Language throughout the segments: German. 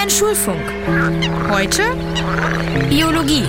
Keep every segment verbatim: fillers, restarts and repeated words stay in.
Mein Schulfunk. Heute Biologie.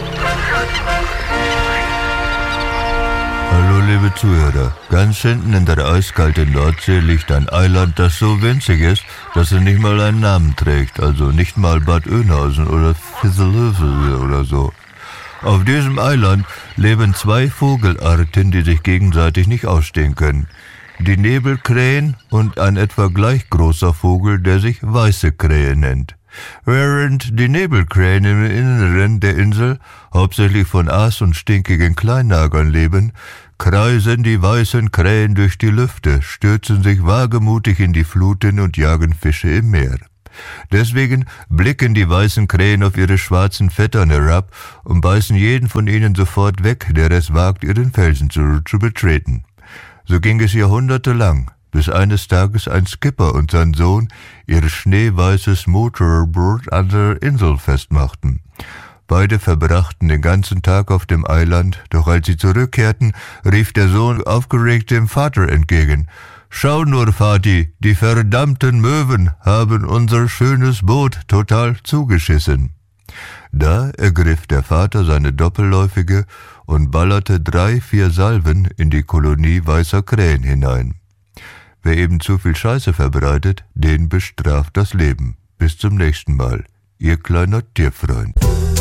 Hallo liebe Zuhörer, ganz hinten in der eiskalten Nordsee liegt ein Eiland, das so winzig ist, dass es nicht mal einen Namen trägt, also nicht mal Bad Oeynhausen oder Fisselöfel oder so. Auf diesem Eiland leben zwei Vogelarten, die sich gegenseitig nicht ausstehen können. Die Nebelkrähen und ein etwa gleich großer Vogel, der sich weiße Krähe nennt. Während die Nebelkrähen im Inneren der Insel hauptsächlich von Aas und stinkigen Kleinnageln leben, kreisen die weißen Krähen durch die Lüfte, stürzen sich wagemutig in die Fluten und jagen Fische im Meer. Deswegen blicken die weißen Krähen auf ihre schwarzen Vettern herab und beißen jeden von ihnen sofort weg, der es wagt, ihren Felsen zu, zu betreten. So ging es jahrhundertelang, bis eines Tages ein Skipper und sein Sohn ihr schneeweißes Motorboot an der Insel festmachten. Beide verbrachten den ganzen Tag auf dem Eiland, doch als sie zurückkehrten, rief der Sohn aufgeregt dem Vater entgegen: »Schau nur, Vati, die verdammten Möwen haben unser schönes Boot total zugeschissen.« Da ergriff der Vater seine Doppelläufige und ballerte drei, vier Salven in die Kolonie weißer Krähen hinein. Wer eben zu viel Scheiße verbreitet, den bestraft das Leben. Bis zum nächsten Mal, Ihr kleiner Tierfreund.